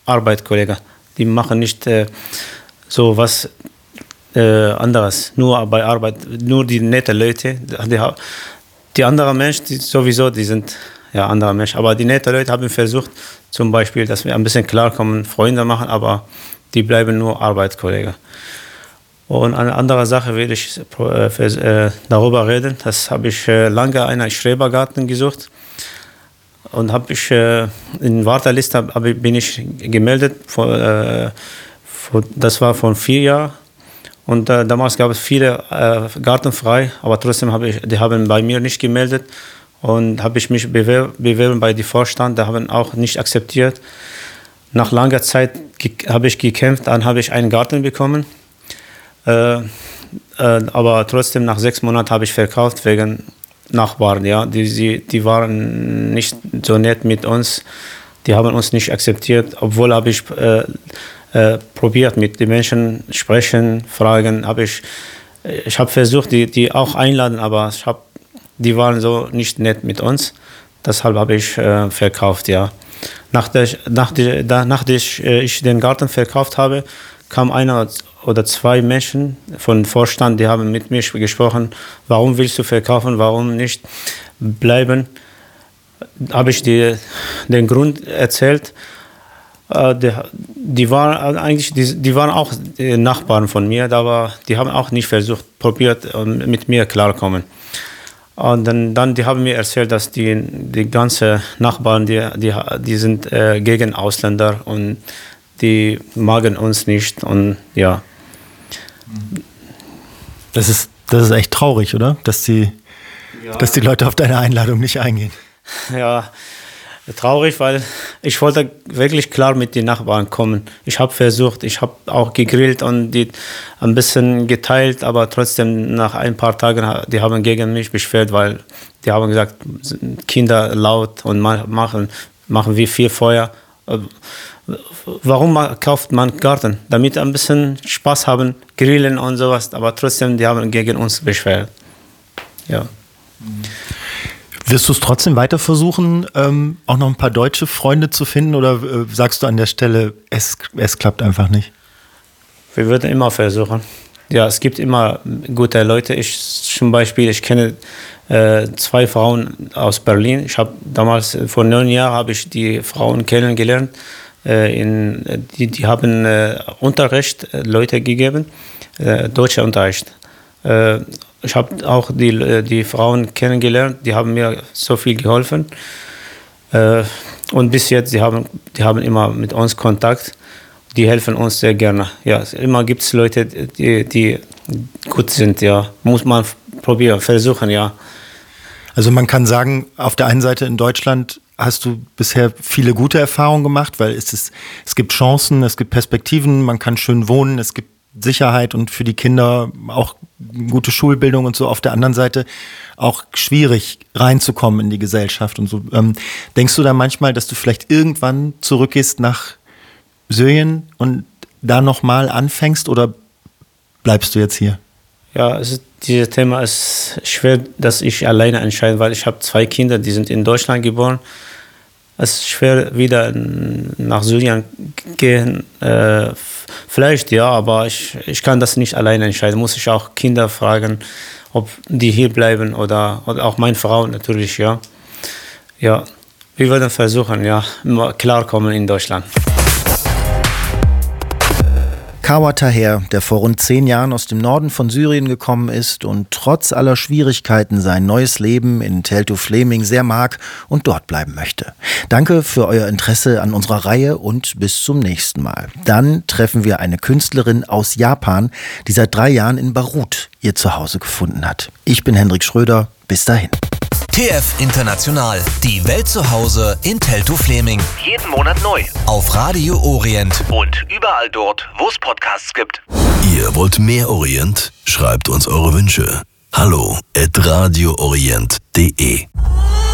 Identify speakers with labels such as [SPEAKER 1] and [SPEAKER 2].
[SPEAKER 1] Arbeitskollegen. Die machen nicht so was anderes. Nur bei Arbeit, nur die netten Leute. Die anderen Menschen, die sind andere Menschen. Aber die netten Leute haben versucht, zum Beispiel, dass wir ein bisschen klarkommen, Freunde machen, aber die bleiben nur Arbeitskollegen. Und eine andere Sache will ich darüber reden. Das habe ich lange einen Schrebergarten gesucht. Und habe ich in Warteliste bin ich gemeldet. Das war vor 4 Jahren. Und damals gab es viele Garten frei, aber trotzdem die haben bei mir nicht gemeldet. Und habe ich mich beworben bei dem Vorstand, die haben auch nicht akzeptiert. Nach langer Zeit habe ich gekämpft, dann habe ich einen Garten bekommen. Aber trotzdem nach 6 Monaten habe ich verkauft wegen Nachbarn. Ja. Die waren nicht so nett mit uns, die haben uns nicht akzeptiert, obwohl habe ich probiert mit den Menschen sprechen, fragen. Ich habe versucht, die auch einladen, aber die waren so nicht nett mit uns. Deshalb habe ich verkauft, ja. Nachdem ich den Garten verkauft habe, kam einer oder 2 Menschen von Vorstand, die haben mit mir gesprochen, warum willst du verkaufen, warum nicht bleiben. Habe ich den Grund erzählt. Die waren auch Nachbarn von mir, aber die haben auch nicht probiert, mit mir klarkommen. Und dann die haben mir erzählt, dass die ganzen Nachbarn, die sind gegen Ausländer und die mögen uns nicht. Und ja.
[SPEAKER 2] Das ist echt traurig, oder? Dass die Leute auf deine Einladung nicht eingehen.
[SPEAKER 1] Ja, traurig, weil ich wollte wirklich klar mit den Nachbarn kommen. Ich habe versucht, ich habe auch gegrillt und die ein bisschen geteilt, aber trotzdem nach ein paar Tagen, die haben gegen mich beschwert, weil die haben gesagt, Kinder laut und machen wie viel Feuer. Warum kauft man Garten? Damit ein bisschen Spaß haben, grillen und sowas, aber trotzdem, die haben gegen uns beschwert. Ja.
[SPEAKER 2] Wirst du es trotzdem weiter versuchen, auch noch ein paar deutsche Freunde zu finden, oder sagst du an der Stelle, es klappt einfach nicht?
[SPEAKER 1] Wir würden immer versuchen. Ja, es gibt immer gute Leute. Zum Beispiel, ich kenne 2 Frauen aus Berlin. Ich habe damals, vor 9 Jahren, habe ich die Frauen kennengelernt. Die haben Unterricht Leute gegeben, deutscher Unterricht. Ich habe auch die Frauen kennengelernt, die haben mir so viel geholfen. Und bis jetzt, die haben immer mit uns Kontakt, die helfen uns sehr gerne. Ja, immer gibt es Leute, die gut sind, ja. Muss man probieren, versuchen, ja.
[SPEAKER 2] Also man kann sagen, auf der einen Seite in Deutschland hast du bisher viele gute Erfahrungen gemacht, weil es gibt Chancen, es gibt Perspektiven, man kann schön wohnen, es gibt Sicherheit und für die Kinder auch gute Schulbildung und so. Auf der anderen Seite auch schwierig reinzukommen in die Gesellschaft und so. Denkst du da manchmal, dass du vielleicht irgendwann zurückgehst nach Syrien und da nochmal anfängst, oder bleibst du jetzt hier?
[SPEAKER 1] Ja, dieses Thema ist schwer, dass ich alleine entscheide, weil ich habe 2 Kinder, die sind in Deutschland geboren. Es ist schwer, wieder nach Syrien gehen. Vielleicht ja, aber ich kann das nicht alleine entscheiden. Muss ich auch Kinder fragen, ob die hier bleiben oder auch meine Frau natürlich, ja. Ja, wir werden versuchen, ja, immer klarkommen in Deutschland.
[SPEAKER 3] Kawa Taher, der vor rund 10 Jahren aus dem Norden von Syrien gekommen ist und trotz aller Schwierigkeiten sein neues Leben in Teltow-Fläming sehr mag und dort bleiben möchte. Danke für euer Interesse an unserer Reihe und bis zum nächsten Mal. Dann treffen wir eine Künstlerin aus Japan, die seit 3 Jahren in Beirut ihr Zuhause gefunden hat. Ich bin Hendrik Schröder. Bis dahin.
[SPEAKER 4] TF International, die Welt zu Hause in Teltow-Fläming.
[SPEAKER 5] Jeden Monat neu.
[SPEAKER 4] Auf Radio Orient.
[SPEAKER 5] Und überall dort, wo es Podcasts gibt.
[SPEAKER 6] Ihr wollt mehr Orient? Schreibt uns eure Wünsche. hallo@radioorient.de